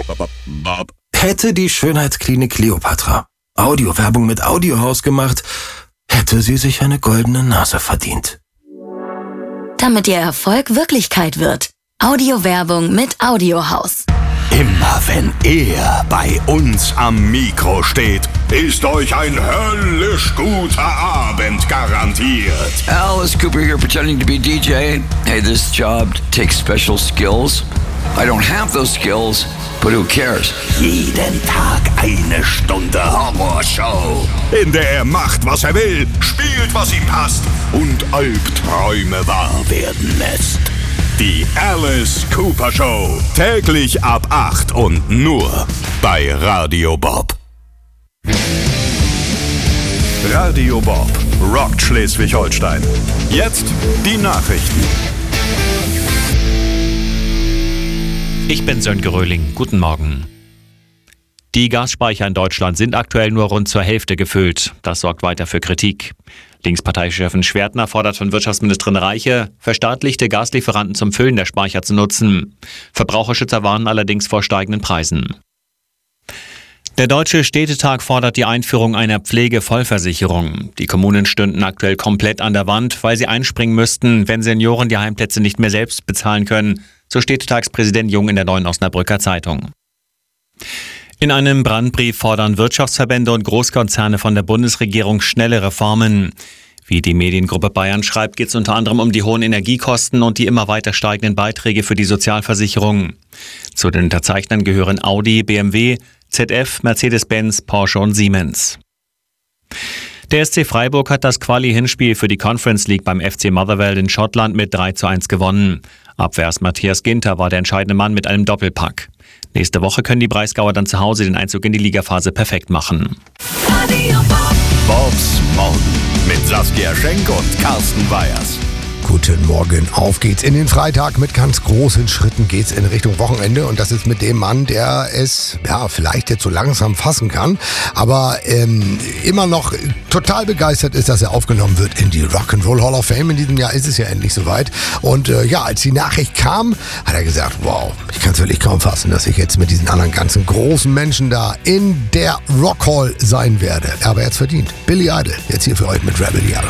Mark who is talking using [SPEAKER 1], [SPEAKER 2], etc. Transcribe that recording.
[SPEAKER 1] Hätte die Schönheitsklinik Kleopatra Audiowerbung mit Audiohaus gemacht, hätte sie sich eine goldene Nase verdient.
[SPEAKER 2] Damit Ihr Erfolg Wirklichkeit wird. Audiowerbung mit Audiohaus.
[SPEAKER 3] Immer wenn er bei uns am Mikro steht, ist euch ein höllisch guter Abend garantiert.
[SPEAKER 4] Alice Cooper here pretending to be DJ. Hey, this job takes special skills. I don't have those skills, but who cares?
[SPEAKER 3] Jeden Tag eine Stunde Horrorshow, in der er macht, was er will, spielt, was ihm passt und Albträume wahr werden lässt. Die Alice Cooper Show. Täglich ab 8 und nur bei Radio Bob. Radio Bob rockt Schleswig-Holstein. Jetzt die Nachrichten.
[SPEAKER 5] Ich bin Sönke Röhling. Guten Morgen. Die Gasspeicher in Deutschland sind aktuell nur rund zur Hälfte gefüllt. Das sorgt weiter für Kritik. Linksparteichefin Schwertner fordert von Wirtschaftsministerin Reiche, verstaatlichte Gaslieferanten zum Füllen der Speicher zu nutzen. Verbraucherschützer warnen allerdings vor steigenden Preisen. Der Deutsche Städtetag fordert die Einführung einer Pflegevollversicherung. Die Kommunen stünden aktuell komplett an der Wand, weil sie einspringen müssten, wenn Senioren die Heimplätze nicht mehr selbst bezahlen können, so Städtetagspräsident Jung in der Neuen Osnabrücker Zeitung. In einem Brandbrief fordern Wirtschaftsverbände und Großkonzerne von der Bundesregierung schnelle Reformen. Wie die Mediengruppe Bayern schreibt, geht es unter anderem um die hohen Energiekosten und die immer weiter steigenden Beiträge für die Sozialversicherung. Zu den Unterzeichnern gehören Audi, BMW, ZF, Mercedes-Benz, Porsche und Siemens. Der SC Freiburg hat das Quali-Hinspiel für die Conference League beim FC Motherwell in Schottland mit 3:1 gewonnen. Abwehrs Matthias Ginter war der entscheidende Mann mit einem Doppelpack. Nächste Woche können die Breisgauer dann zu Hause den Einzug in die Ligaphase perfekt machen.
[SPEAKER 3] Bobs Morgen mit Saskia Schenk und Carsten Weyers.
[SPEAKER 6] Guten Morgen, auf geht's in den Freitag. Mit ganz großen Schritten geht's in Richtung Wochenende und das ist mit dem Mann, der es vielleicht jetzt so langsam fassen kann, aber immer noch total begeistert ist, dass er aufgenommen wird in die Rock'n'Roll Hall of Fame. In diesem Jahr ist es ja endlich soweit und als die Nachricht kam, hat er gesagt, wow, ich kann es wirklich kaum fassen, dass ich jetzt mit diesen anderen ganzen großen Menschen da in der Rock Hall sein werde. Aber er hat's verdient. Billy Idol, jetzt hier für euch mit Rebel Yell.